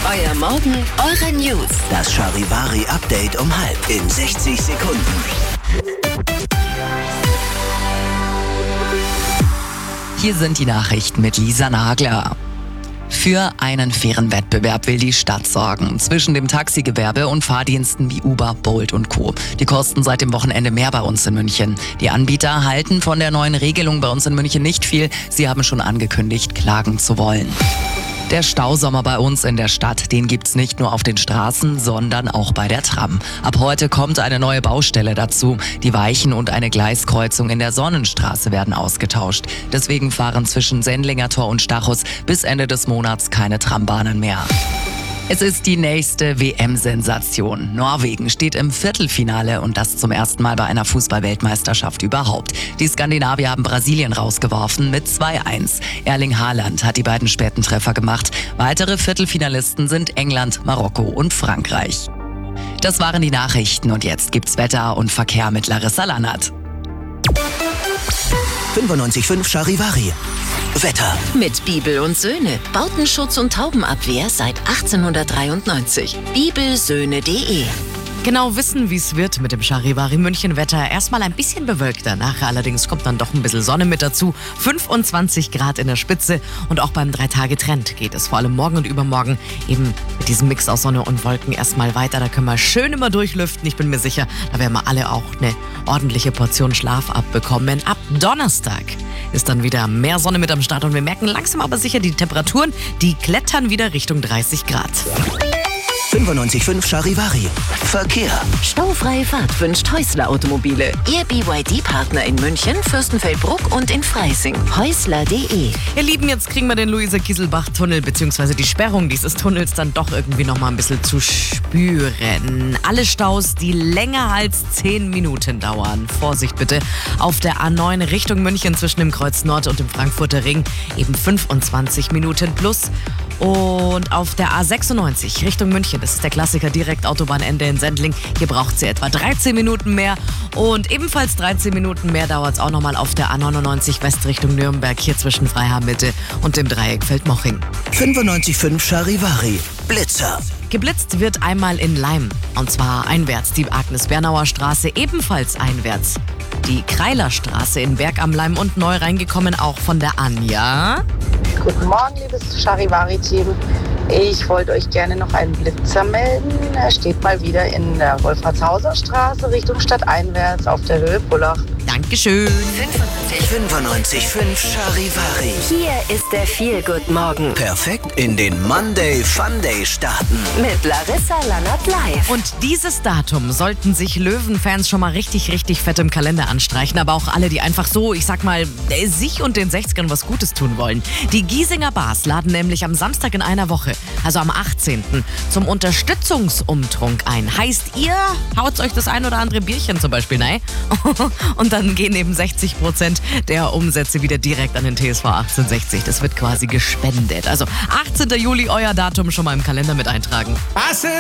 Euer Morgen, eure News. Das Charivari-Update um 6:30 in 60 Sekunden. Hier sind die Nachrichten mit Lisa Nagler. Für einen fairen Wettbewerb will die Stadt sorgen zwischen dem Taxigewerbe und Fahrdiensten wie Uber, Bolt und Co. Die kosten seit dem Wochenende mehr bei uns in München. Die Anbieter halten von der neuen Regelung bei uns in München nicht viel. Sie haben schon angekündigt, klagen zu wollen. Der Stausommer bei uns in der Stadt, den gibt's nicht nur auf den Straßen, sondern auch bei der Tram. Ab heute kommt eine neue Baustelle dazu. Die Weichen und eine Gleiskreuzung in der Sonnenstraße werden ausgetauscht. Deswegen fahren zwischen Sendlinger Tor und Stachus bis Ende des Monats keine Trambahnen mehr. Es ist die nächste WM-Sensation. Norwegen steht im Viertelfinale und das zum ersten Mal bei einer Fußball-Weltmeisterschaft überhaupt. Die Skandinavier haben Brasilien rausgeworfen mit 2:1. Erling Haaland hat die beiden späten Treffer gemacht. Weitere Viertelfinalisten sind England, Marokko und Frankreich. Das waren die Nachrichten und jetzt gibt's Wetter und Verkehr mit Larissa Lannert. 95.5 Charivari. Wetter. Mit Bibel und Söhne. Bautenschutz und Taubenabwehr seit 1893. bibelsöhne.de. Genau wissen, wie es wird mit dem Charivari München Wetter. Erstmal ein bisschen bewölkt, danach allerdings kommt dann doch ein bisschen Sonne mit dazu. 25 Grad in der Spitze und auch beim 3-Tage-Trend geht es vor allem morgen und übermorgen eben mit diesem Mix aus Sonne und Wolken erstmal weiter. Da können wir schön immer durchlüften. Ich bin mir sicher, da werden wir alle auch eine ordentliche Portion Schlaf abbekommen. Ab Donnerstag ist dann wieder mehr Sonne mit am Start und wir merken langsam aber sicher, die Temperaturen, die klettern wieder Richtung 30 Grad. 95.5 Charivari. Verkehr. Staufreie Fahrt wünscht Häusler Automobile. Ihr BYD-Partner in München, Fürstenfeldbruck und in Freising. Häusler.de. Ihr Lieben, jetzt kriegen wir den Luise-Kieselbach-Tunnel bzw. die Sperrung dieses Tunnels dann doch irgendwie noch mal ein bisschen zu spüren. Alle Staus, die länger als 10 Minuten dauern. Vorsicht bitte. Auf der A9 Richtung München zwischen dem Kreuz Nord und dem Frankfurter Ring eben 25 Minuten plus. Und auf der A96 Richtung München, das ist der Klassiker, direkt Autobahnende in Sendling. Hier braucht sie etwa 13 Minuten mehr. Und ebenfalls 13 Minuten mehr dauert es auch nochmal auf der A99 West Richtung Nürnberg, hier zwischen Freiham-Mitte und dem Dreieck Feldmoching. 95.5 Charivari. Blitzer. Geblitzt wird einmal in Laim, und zwar einwärts die Agnes-Bernauer Straße, ebenfalls einwärts die Kreilerstraße in Berg am Laim und neu reingekommen auch von der Anja. Guten Morgen, liebes Charivari-Team. Ich wollte euch gerne noch einen Blitzer melden. Er steht mal wieder in der Wolfratshauser Straße Richtung Stadteinwärts auf der Höhe Pullach. Dankeschön. 95.5 Charivari. Hier ist der Feel-Good-Morgen Perfekt in den Monday Funday starten. mit Larissa Lannert live. Und dieses Datum sollten sich Löwen-Fans schon mal richtig, richtig fett im Kalender anstreichen. Aber auch alle, die einfach so, ich sag mal, sich und den 60ern was Gutes tun wollen. Die Giesinger Bars laden nämlich am Samstag in einer Woche, also am 18. zum Unterstützungsumtrunk ein. Heißt, ihr haut euch das ein oder andere Bierchen zum Beispiel rein und dann gehen eben 60% der Umsätze wieder direkt an den TSV 1860. Das wird quasi gespendet. Also 18. Juli, euer Datum schon mal im Kalender mit eintragen.